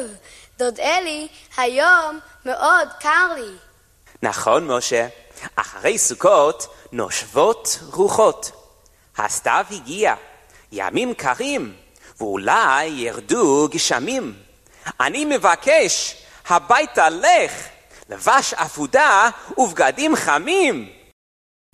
דוד אלי, היום מאוד קר לי. נכון, משה. אחרי סוכות נושבות רוחות. הסתיו הגיע, ימים קרים, ואולי ירדו גשמים. אני מבקש, הביתה לך, לבש אפודה ובגדים חמים.